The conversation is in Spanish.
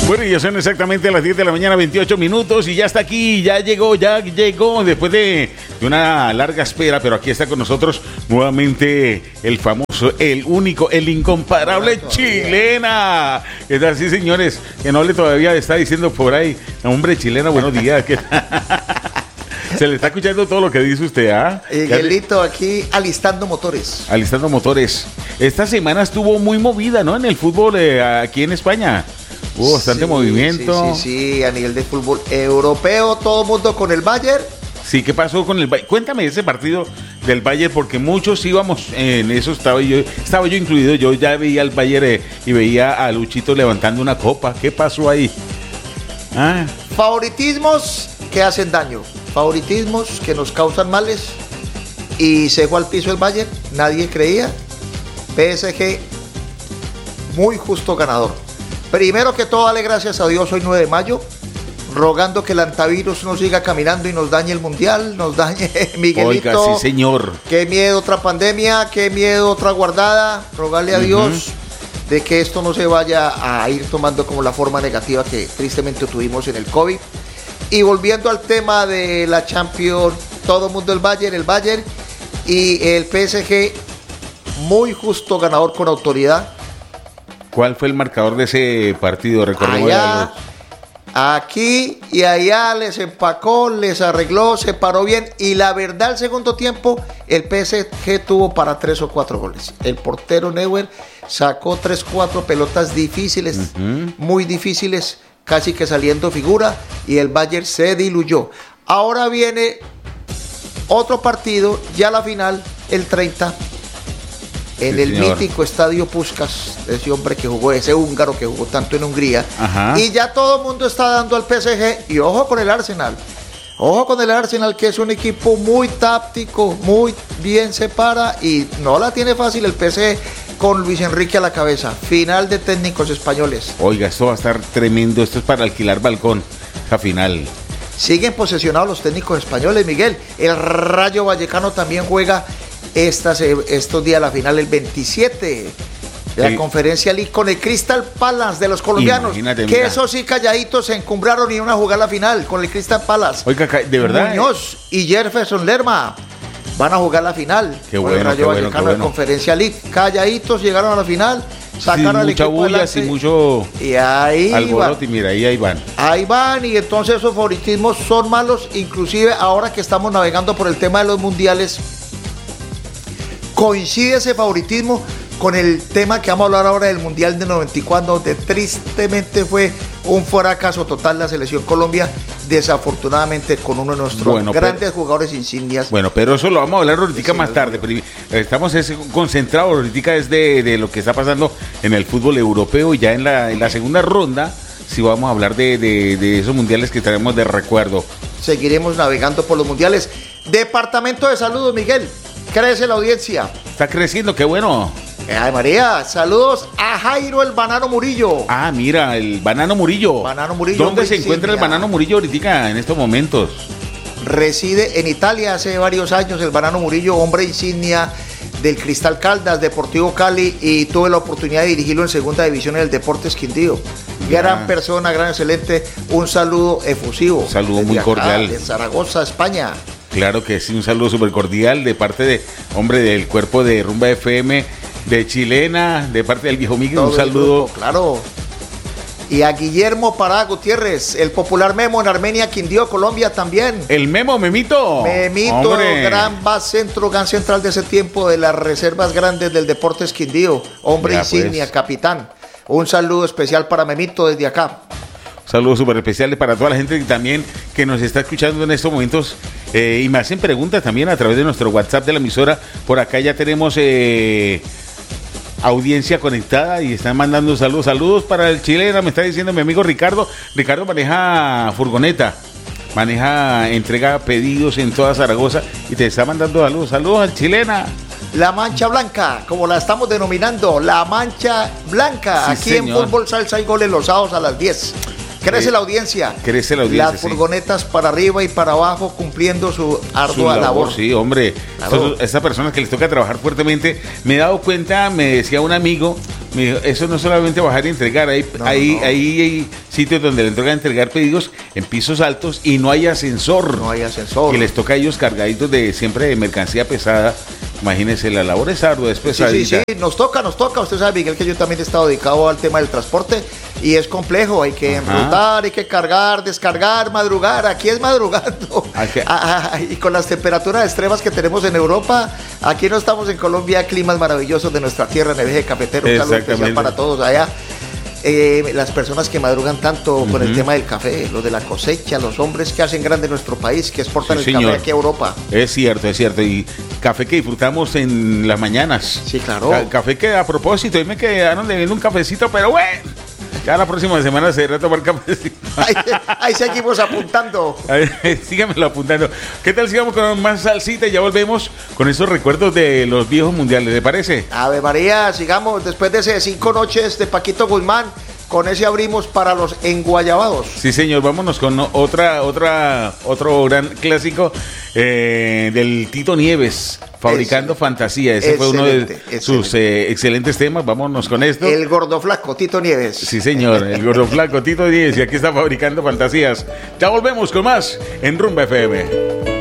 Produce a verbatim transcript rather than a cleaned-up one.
Bueno, y ya son exactamente las diez de la mañana, veintiocho minutos, y ya está aquí, ya llegó, ya llegó, después de, de una larga espera, pero aquí está con nosotros nuevamente el famoso, el único, el incomparable Chilena. ¿Qué tal? Sí, señores, que no le todavía está diciendo por ahí, hombre, Chilena, buenos días. ¿Qué tal? Se le está escuchando todo lo que dice usted, ¿ah? Miguelito, aquí alistando motores. Alistando motores. Esta semana estuvo muy movida, ¿no? En el fútbol eh, aquí en España. Hubo bastante sí, movimiento. Sí, sí, sí, a nivel de fútbol europeo, todo el mundo con el Bayern. Sí, ¿qué pasó con el Bayern? Cuéntame ese partido del Bayern, porque muchos íbamos en eso, estaba yo, estaba yo incluido, yo ya veía al Bayern eh, y veía a Luchito levantando una copa. ¿Qué pasó ahí? Ah. Favoritismos que hacen daño, favoritismos que nos causan males, y se fue al piso el Bayern, nadie creía. P S G, muy justo ganador. Primero que todo, dale gracias a Dios, hoy nueve de mayo, rogando que el antivirus no siga caminando y nos dañe el mundial, nos dañe Miguelito. Oiga, sí, señor. Qué miedo otra pandemia, qué miedo otra guardada, rogarle a uh-huh. Dios de que esto no se vaya a ir tomando como la forma negativa que tristemente tuvimos en el COVID. Y volviendo al tema de la Champions, todo el mundo el Bayern, el Bayern y el P S G, muy justo ganador con autoridad. ¿Cuál fue el marcador de ese partido? Recordemos allá, aquí y allá les empacó, les arregló, se paró bien, y la verdad el segundo tiempo el P S G tuvo para tres o cuatro goles. El portero Neuer sacó tres, cuatro pelotas difíciles, uh-huh. muy difíciles, casi que saliendo figura, y el Bayern se diluyó. Ahora viene otro partido, ya la final, el treinta, en sí, el señor. mítico estadio Puskás, ese hombre que jugó, ese húngaro que jugó tanto en Hungría. Ajá. Y ya todo el mundo está dando al P S G, y ojo con el Arsenal, ojo con el Arsenal, que es un equipo muy táctico, muy bien se para, y no la tiene fácil el P S G con Luis Enrique a la cabeza. Final de técnicos españoles. Oiga, esto va a estar tremendo, esto es para alquilar balcón, la final. Siguen posesionados los técnicos españoles, Miguel. El Rayo Vallecano también juega Estas, estos días la final el veintisiete de la sí. Conferencia League con el Crystal Palace de los colombianos. Imagínate, que mira. Esos sí calladitos se encumbraron y iban a jugar la final con el Crystal Palace. Oiga, de verdad. Muñoz eh. y Jefferson Lerma van a jugar la final. Qué con bueno, el Rayo qué Vallecano bueno, qué bueno. de Conferencia League. Calladitos llegaron a la final. Sacaron sin al mucha equipo bulla, sin mucho y ahí alboroto, y mira, ahí, ahí van. Ahí van, y entonces esos favoritismos son malos, inclusive ahora que estamos navegando por el tema de los mundiales. Coincide ese favoritismo con el tema que vamos a hablar ahora del Mundial de noventa y cuatro, donde tristemente fue un fracaso total la selección Colombia, desafortunadamente con uno de nuestros bueno, grandes pero, jugadores insignias. Bueno, pero eso lo vamos a hablar ahorita sí, más tarde. Pero estamos concentrados ahorita desde de lo que está pasando en el fútbol europeo, y ya en la, en la segunda ronda sí vamos a hablar de, de, de esos mundiales que traemos de recuerdo. Seguiremos navegando por los mundiales. Departamento de Salud, Miguel. Crece la audiencia. Está creciendo, qué bueno. Ay, María, saludos a Jairo el Banano Murillo. Ah, mira, el Banano Murillo. Banano Murillo. ¿Dónde se encuentra el Banano Murillo ahorita en estos momentos? Reside en Italia hace varios años el Banano Murillo, hombre insignia del Cristal Caldas, Deportivo Cali, y tuve la oportunidad de dirigirlo en segunda división en el Deportes Quindío. Ya. Gran persona, gran excelente. Un saludo efusivo. Un saludo muy acá, cordial. De Zaragoza, España. Claro que sí, un saludo súper cordial de parte de, hombre, del cuerpo de Rumba F M, de Chilena, de parte del viejo Miguel, un saludo. Grupo, claro. Y a Guillermo Pará Gutiérrez, el popular Memo en Armenia, Quindío, Colombia también. El Memo, Memito. Memito, hombre. Gran base centro, gran central de ese tiempo de las reservas grandes del Deportes Quindío. Hombre ya, insignia, pues. Capitán. Un saludo especial para Memito desde acá. Saludos súper especiales para toda la gente que también que nos está escuchando en estos momentos eh, y me hacen preguntas también a través de nuestro WhatsApp de la emisora. Por acá ya tenemos eh, audiencia conectada y están mandando saludos. Saludos para el Chilena, me está diciendo mi amigo Ricardo. Ricardo maneja furgoneta, maneja, entrega pedidos en toda Zaragoza y te está mandando saludos. Saludos al Chilena. La Mancha Blanca, como la estamos denominando, la Mancha Blanca. Sí, aquí señor. En Fútbol Salsa y Goles los sábados a las diez. Crece eh, la audiencia. Crece la audiencia. Las furgonetas sí. para arriba y para abajo cumpliendo su ardua su labor, labor. Sí, hombre. Claro. Estas personas que les toca trabajar fuertemente, me he dado cuenta, me decía un amigo, me dijo, eso no es solamente bajar y entregar, hay, no, hay, no. hay, hay sitios donde les toca entregar pedidos en pisos altos y no hay ascensor. No hay ascensor. Que les toca a ellos cargaditos de siempre de mercancía pesada. Imagínense, la labor es ardua, es pesadita. Sí, sí, sí, nos toca, nos toca. Usted sabe, Miguel, que yo también he estado dedicado al tema del transporte y es complejo. Hay que enrutar, hay que cargar, descargar, madrugar. Aquí es madrugando. Okay. Ah, ah, y con las temperaturas extremas que tenemos en Europa, aquí no estamos en Colombia, climas maravillosos de nuestra tierra en el eje cafetero. Un saludo especial para todos allá. Eh, las personas que madrugan tanto uh-huh. con el tema del café, lo de la cosecha, los hombres que hacen grande nuestro país, que exportan sí, el señor. café aquí a Europa. Es cierto, es cierto. Y café que disfrutamos en las mañanas. Sí, claro. C- café que a propósito, hoy me quedaron debiendo un cafecito, pero bueno. Ya la próxima semana se irá a tomar cafecito. Ahí, ahí seguimos apuntando. Síganmelo apuntando. ¿Qué tal sigamos con más salsita y ya volvemos con esos recuerdos de los viejos mundiales? ¿Le parece? Ave María, sigamos después de ese cinco noches de Paquito Guzmán. Con ese abrimos para los enguayabados. Sí, señor, vámonos con otra, otra, otro gran clásico eh, del Tito Nieves, Fabricando excelente. Fantasía. Ese excelente, fue uno de excelente. sus eh, excelentes temas. Vámonos con esto. El gordo flaco, Tito Nieves. Sí, señor, el gordo flaco, Tito Nieves. Y aquí está Fabricando Fantasías. Ya volvemos con más en Rumba F M.